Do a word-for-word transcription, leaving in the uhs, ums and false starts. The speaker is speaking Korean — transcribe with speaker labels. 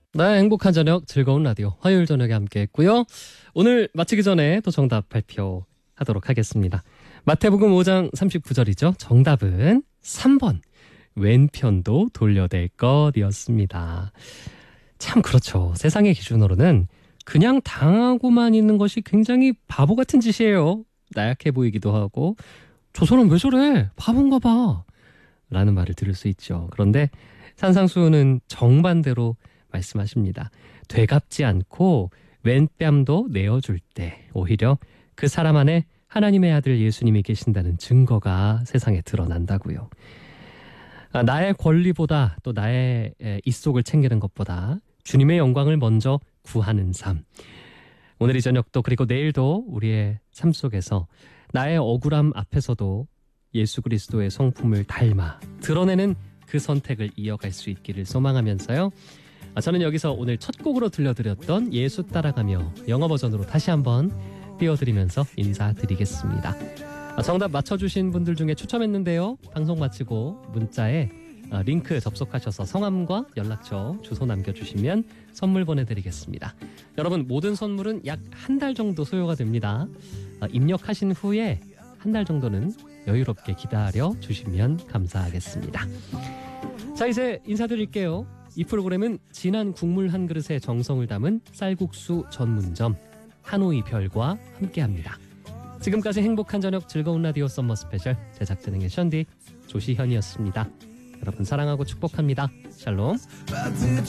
Speaker 1: 네, 행복한 저녁 즐거운 라디오 화요일 저녁에 함께 했고요. 오늘 마치기 전에 또 정답 발표하도록 하겠습니다. 마태복음 오 장 삼십구 절이죠. 정답은 삼 번 왼편도 돌려댈 것이었습니다. 참 그렇죠. 세상의 기준으로는 그냥 당하고만 있는 것이 굉장히 바보 같은 짓이에요. 나약해 보이기도 하고 저 사람 왜 저래? 바본가 봐 라는 말을 들을 수 있죠. 그런데 산상수훈은 정반대로 말씀하십니다. 되갚지 않고 왼뺨도 내어줄 때 오히려 그 사람 안에 하나님의 아들 예수님이 계신다는 증거가 세상에 드러난다고요. 아, 나의 권리보다 또 나의 입속을 챙기는 것보다 주님의 영광을 먼저 구하는 삶. 오늘 이 저녁도 그리고 내일도 우리의 삶 속에서 나의 억울함 앞에서도 예수 그리스도의 성품을 닮아 드러내는 그 선택을 이어갈 수 있기를 소망하면서요. 저는 여기서 오늘 첫 곡으로 들려드렸던 예수 따라가며 영어 버전으로 다시 한번 띄워드리면서 인사드리겠습니다. 정답 맞춰주신 분들 중에 추첨했는데요. 방송 마치고 문자에 링크 접속하셔서 성함과 연락처, 주소 남겨주시면 선물 보내드리겠습니다. 여러분 모든 선물은 약 한 달 정도 소요가 됩니다. 입력하신 후에 한 달 정도는 여유롭게 기다려 주시면 감사하겠습니다. 자, 이제 인사드릴게요. 이 프로그램은 진한 국물 한 그릇에 정성을 담은 쌀국수 전문점 한오이 별과 함께합니다. 지금까지 행복한 저녁 즐거운 라디오 썸머 스페셜 제작 진행의 션디 조시현이었습니다. 여러분 사랑하고 축복합니다. 샬롬.